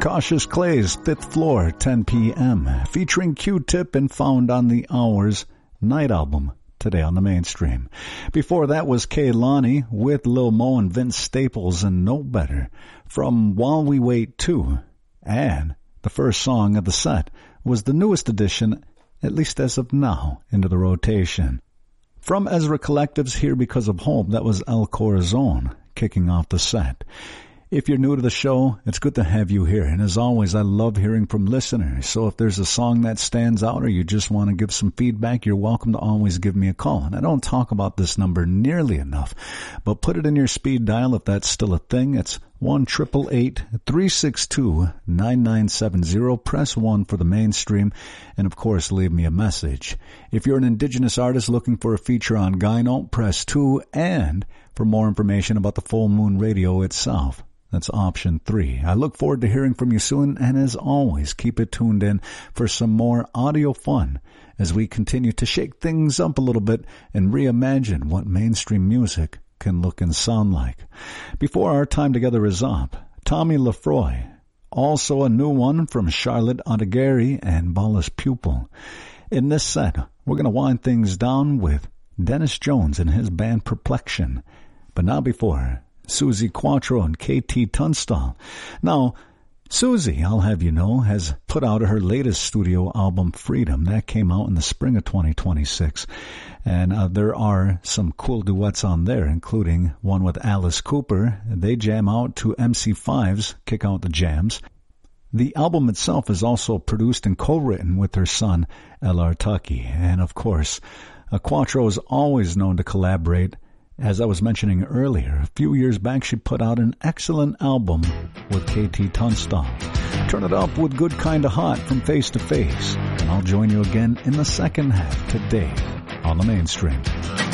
Cautious Clay's Fifth Floor, 10 p.m., featuring Q-Tip and found on the Hours Night album, today on the Mainstream. Before that was Kehlani with Lil Mo and Vince Staples and No Better from While We Wait 2. And the first song of the set was the newest addition, at least as of now, into the rotation. From Ezra Collective's Here Because of Hope, that was El Corazon kicking off the set. If you're new to the show, it's good to have you here. And as always, I love hearing from listeners. So if there's a song that stands out or you just want to give some feedback, you're welcome to always give me a call. And I don't talk about this number nearly enough, but put it in your speed dial if that's still a thing. It's 1-888-362-9970. Press 1 for the Mainstream. And of course, leave me a message. If you're an indigenous artist looking for a feature on Gyno, press 2. And for more information about the Full Moon Radio itself, that's option 3. I look forward to hearing from you soon, and as always, keep it tuned in for some more audio fun as we continue to shake things up a little bit and reimagine what mainstream music can look and sound like. Before our time together is up, Tommy Lafroy, also a new one from Charlotte Odegarie and Ballas Pupil. In this set, we're going to wind things down with Dennis Jones and his band Perplexion. But now before Suzi Quatro and KT Tunstall. Now, Suzi, I'll have you know, has put out her latest studio album, Freedom. That came out in the spring of 2026. And there are some cool duets on there, including one with Alice Cooper. They jam out to MC5's Kick Out the Jams. The album itself is also produced and co-written with her son, L.R. Tucky. And of course, Quatro is always known to collaborate. As I was mentioning earlier, a few years back she put out an excellent album with KT Tunstall. Turn it up with Good Kinda Hot from Face to Face, and I'll join you again in the second half today on the Mainstream.